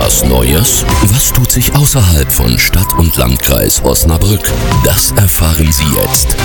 Was Neues? Was tut sich außerhalb von Stadt und Landkreis Osnabrück? Das erfahren Sie jetzt.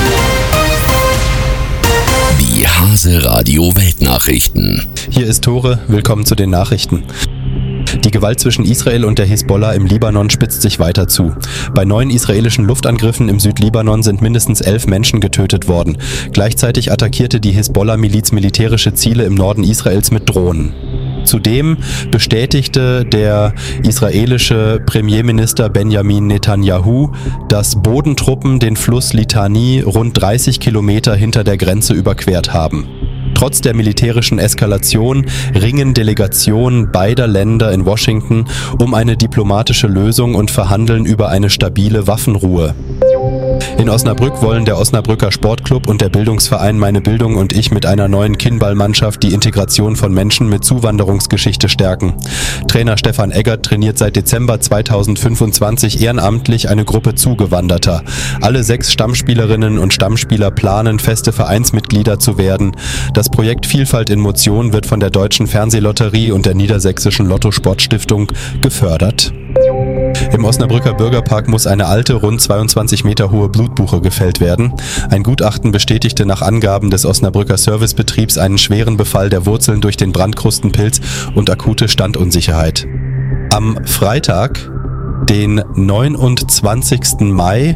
Die Hase Radio Weltnachrichten. Hier ist Tore, willkommen zu den Nachrichten. Die Gewalt zwischen Israel und der Hisbollah im Libanon spitzt sich weiter zu. Bei 9 israelischen Luftangriffen im Südlibanon sind mindestens 11 Menschen getötet worden. Gleichzeitig attackierte die Hisbollah-Miliz militärische Ziele im Norden Israels mit Drohnen. Zudem bestätigte der israelische Premierminister Benjamin Netanyahu, dass Bodentruppen den Fluss Litani rund 30 Kilometer hinter der Grenze überquert haben. Trotz der militärischen Eskalation ringen Delegationen beider Länder in Washington um eine diplomatische Lösung und verhandeln über eine stabile Waffenruhe. In Osnabrück wollen der Osnabrücker Sportclub und der Bildungsverein Meine Bildung und ich mit einer neuen Kinnballmannschaft die Integration von Menschen mit Zuwanderungsgeschichte stärken. Trainer Stefan Eggert trainiert seit Dezember 2025 ehrenamtlich eine Gruppe Zugewanderter. Alle 6 Stammspielerinnen und Stammspieler planen, feste Vereinsmitglieder zu werden. Das Projekt Vielfalt in Motion wird von der Deutschen Fernsehlotterie und der Niedersächsischen Lotto-Sport-Stiftung gefördert. Im Osnabrücker Bürgerpark muss eine alte, rund 22 Meter hohe Blutbuche gefällt werden. Ein Gutachten bestätigte nach Angaben des Osnabrücker Servicebetriebs einen schweren Befall der Wurzeln durch den Brandkrustenpilz und akute Standunsicherheit. Am Freitag, den 29. Mai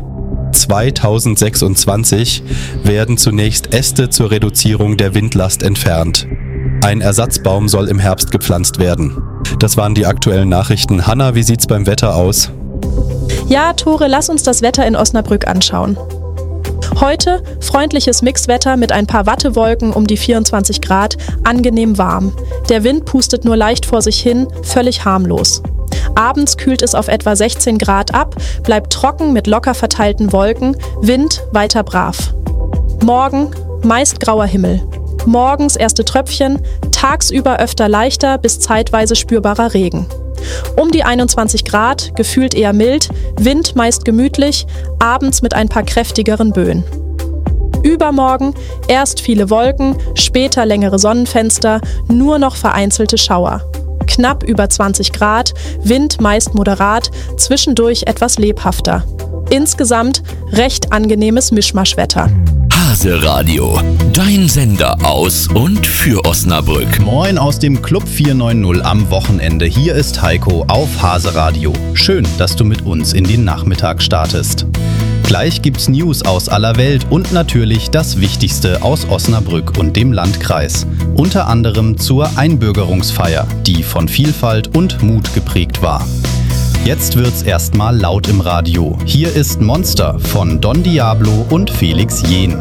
2026, werden zunächst Äste zur Reduzierung der Windlast entfernt. Ein Ersatzbaum soll im Herbst gepflanzt werden. Das waren die aktuellen Nachrichten. Hanna, wie sieht's beim Wetter aus? Ja, Tore, lass uns das Wetter in Osnabrück anschauen. Heute freundliches Mixwetter mit ein paar Wattewolken um die 24 Grad, angenehm warm. Der Wind pustet nur leicht vor sich hin, völlig harmlos. Abends kühlt es auf etwa 16 Grad ab, bleibt trocken mit locker verteilten Wolken, Wind weiter brav. Morgen meist grauer Himmel. Morgens erste Tröpfchen, tagsüber öfter leichter bis zeitweise spürbarer Regen. Um die 21 Grad, gefühlt eher mild, Wind meist gemütlich, abends mit ein paar kräftigeren Böen. Übermorgen erst viele Wolken, später längere Sonnenfenster, nur noch vereinzelte Schauer. Knapp über 20 Grad, Wind meist moderat, zwischendurch etwas lebhafter. Insgesamt recht angenehmes Mischmaschwetter. Hase Radio, dein Sender aus und für Osnabrück. Moin aus dem Club 490 am Wochenende. Hier ist Heiko auf Hase Radio. Schön, dass du mit uns in den Nachmittag startest. Gleich gibt's News aus aller Welt und natürlich das Wichtigste aus Osnabrück und dem Landkreis. Unter anderem zur Einbürgerungsfeier, die von Vielfalt und Mut geprägt war. Jetzt wird's erstmal laut im Radio. Hier ist Monster von Don Diablo und Felix Jähn.